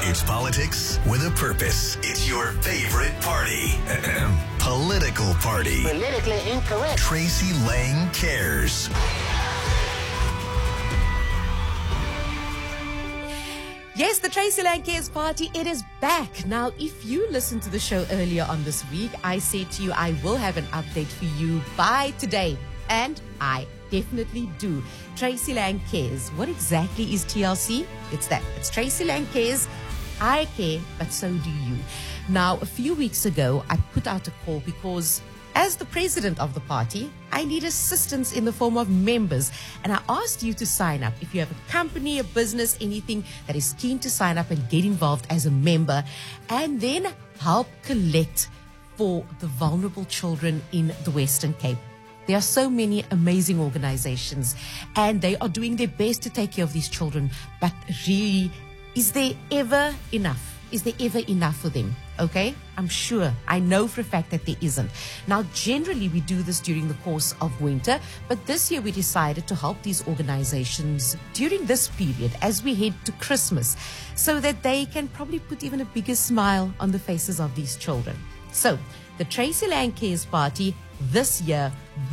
It's politics with a purpose. It's your favorite party. Political party. Politically incorrect. Tracy Lang Cares. Yes, the Tracy Lang Cares party, it is back. Now, if you listened to the show earlier on this week, I said to you I will have an update for you by today. And I definitely do. Tracy Lang Cares. What exactly is TLC? It's that. It's Tracy Lang Cares. I care, but so do you. Now, a few weeks ago, I put out a call because as the president of the party, I need assistance in the form of members. And I asked you to sign up. If you have a company, a business, anything that is keen to sign up and get involved as a member, and then help collect for the vulnerable children in the Western Cape. There are so many amazing organizations, and they are doing their best to take care of these children. But really, is there ever enough? Is there ever enough for them? Okay, I'm sure. I know for a fact that there isn't. Now, generally, we do this during the course of winter, but this year we decided to help these organizations during this period as we head to Christmas so that they can probably put even a bigger smile on the faces of these children. So, the Tracy Lang Cares party this year,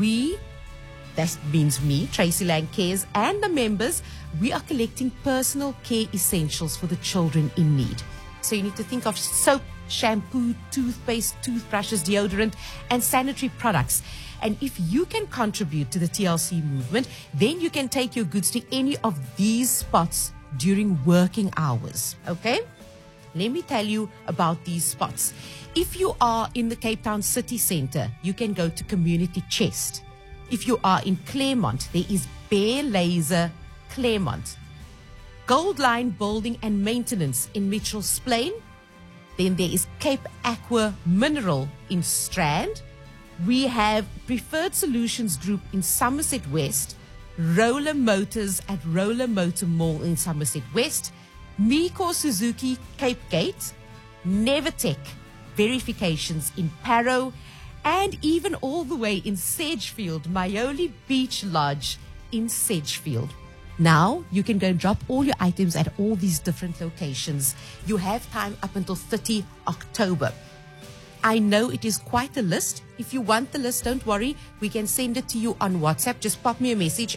that means me, Tracy Lang Cares, and the members, we are collecting personal care essentials for the children in need. So you need to think of soap, shampoo, toothpaste, toothbrushes, deodorant, and sanitary products. And if you can contribute to the TLC movement, then you can take your goods to any of these spots during working hours. Okay? Let me tell you about these spots. If you are in the Cape Town city centre, you can go to Community Chest. If you are in Claremont, there is Bear Laser Claremont. Gold Line Building and Maintenance in Mitchell's Plain. Then there is Cape Aqua Mineral in Strand. We have Preferred Solutions Group in Somerset West. Roller Motors at Roller Motor Mall in Somerset West. Miko Suzuki Cape Gate. Nevertech Verifications in Parow. And even all the way in Sedgefield, Maioli Beach Lodge in Sedgefield. Now, you can go and drop all your items at all these different locations. You have time up until 30 October. I know it is quite a list. If you want the list, don't worry. We can send it to you on WhatsApp. Just pop me a message,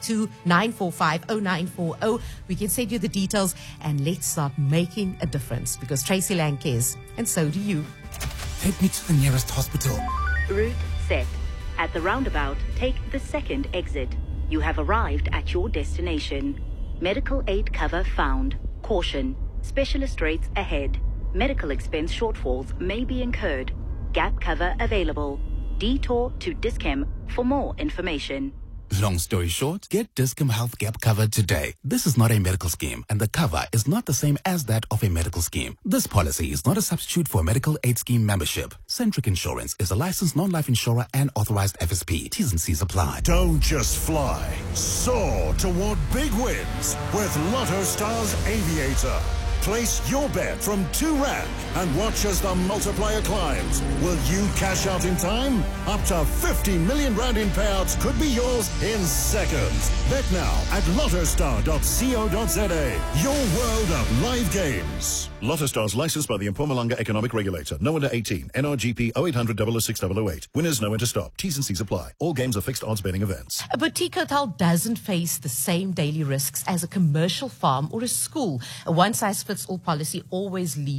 082-945-0940. We can send you the details, and let's start making a difference because Tracy Lang cares, and so do you. Take me to the nearest hospital. Route set. At the roundabout, take the second exit. You have arrived at your destination. Medical aid cover found. Caution. Specialist rates ahead. Medical expense shortfalls may be incurred. Gap cover available. Detour to Dis-Chem for more information. Long story short, get Dis-Chem Health Gap cover today. This is not a medical scheme, and the cover is not the same as that of a medical scheme. This policy is not a substitute for a medical aid scheme membership. Centric Insurance is a licensed non-life insurer and authorized FSP. T's and C's apply. Don't just fly. Soar toward big wins with Lotto Stars Aviator. Place your bet from R2 and watch as the multiplier climbs. Will you cash out in time? Up to 50 million rand in payouts could be yours in seconds. Bet now at lottostar.co.za. Your world of live games. Lotto Stars licensed by the Mpumalanga Economic Regulator. No under 18. NRGP 0800 006 008. Winners know when to stop. T's and C's apply. All games are fixed odds betting events. A boutique hotel doesn't face the same daily risks as a commercial farm or a school. A one-size-fits-all policy always leads